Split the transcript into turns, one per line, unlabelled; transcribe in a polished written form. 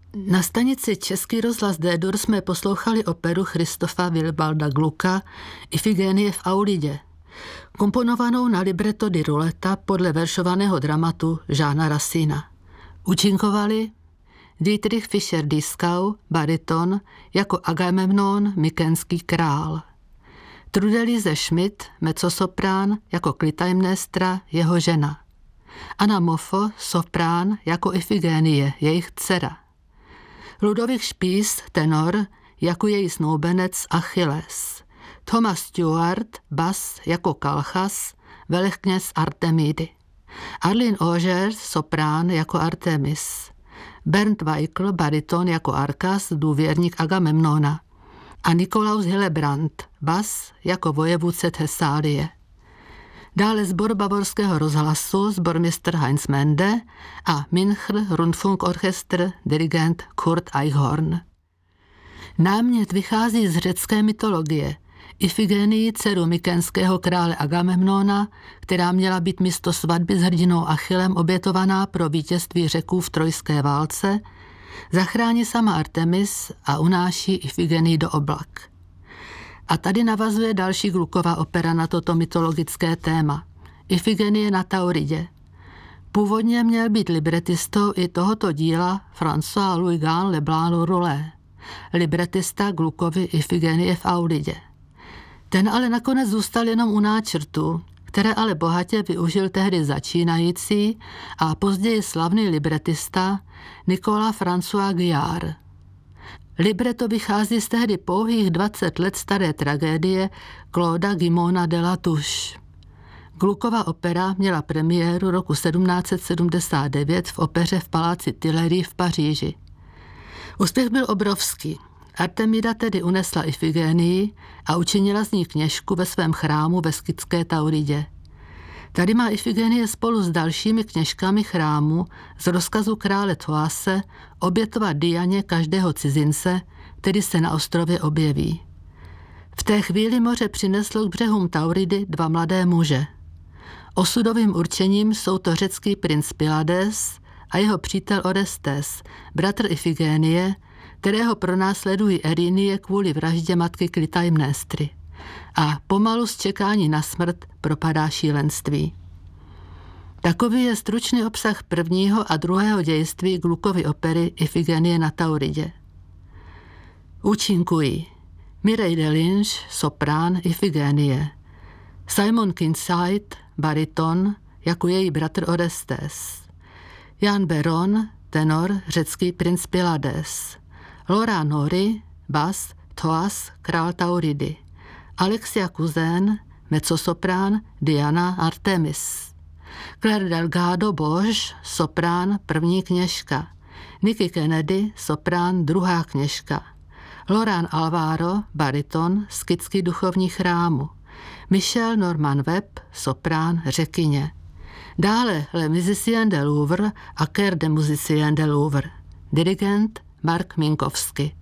Na stanici Český rozhlas D-dur jsme poslouchali operu Christofa Willbalda Glucka Ifigenie v Aulidě, komponovanou na libretto di Ruleta podle veršovaného dramatu Jeana Racina. Účinkovali Dietrich Fischer-Dieskau, bariton, jako Agamemnon, mykenský král. Trudelise Schmidt, mezzosoprán, jako Klytaimnestra, jeho žena. Anna Moffo, soprán, jako Ifigenie, jejich dcera. Ludovik Spies, tenor, jako její snoubenec Achilles. Thomas Stewart, bas, jako Kalchas, velekněz Artemidy. Arlene Auger, soprán, jako Artemis. Bernd Weikl, bariton, jako Arkas, důvěrník Agamemnona. A Nikolaus Hillebrand, bas, jako vojevůdce Thesálie. Dále sbor Bavorského rozhlasu, sbormistr Heinz Mende a Münchner Rundfunkorchester, dirigent Kurt Eichhorn. Námět vychází z řecké mytologie. Ifigenii, dceru mykenského krále Agamemnona, která měla být místo svatby s hrdinou Achillem obětovaná pro vítězství Řeků v trojské válce, zachrání sama Artemis a unáší Ifigenii do oblak. A tady navazuje další Gluckova opera na toto mytologické téma. Ifigenie na Tauridě. Původně měl být libretistou i tohoto díla François-Louis Gahn Leblanc-Roulet, libretista Gluckovy Ifigenie v Aulidě. Ten ale nakonec zůstal jenom u náčrtů, které ale bohatě využil tehdy začínající a později slavný libretista Nicolas François Guillard. Libreto vychází z tehdy pouhých 20 let staré tragédie Clauda Gimona de la Touche. Gluckova opera měla premiéru roku 1779 v opeře v paláci Tuileries v Paříži. Úspěch byl obrovský. Artemida tedy unesla Ifigenii a učinila z ní kněžku ve svém chrámu ve skitské Tauridě. Tady má Ifigenie spolu s dalšími kněžkami chrámu z rozkazu krále Thoase obětovat Dianě každého cizince, který se na ostrově objeví. V té chvíli moře přineslo k břehům Tauridy 2 mladé muže. Osudovým určením jsou to řecký princ Pylades a jeho přítel Orestes, bratr Ifigenie, kterého pronásledují Erinie kvůli vraždě matky Klytaimnestry. A pomalu z čekání na smrt propadá šílenství. Takový je stručný obsah prvního a druhého dějství Gluckovy opery Ifigenie na Tauridě. Účinkují Mireille Delinge, soprán Ifigenie, Simon Kincaid, bariton, jako její bratr Orestes, Jan Beron, tenor, řecký princ Pylades, Laura Nori, bas, Thoas, král Tauridy, Alexia Cousin, mezzosoprán, Diana Artemis, Claire Delgado Bosch, soprán, první kněžka, Nikki Kennedy, soprán, druhá kněžka, Laurent Alvaro, bariton, skitský duchovní chrámu, Michel Norman Webb, soprán, řekyně. Dále Le Musicien de Louvre a Chœur de Musiciens de Louvre, dirigent Mark Minkowski.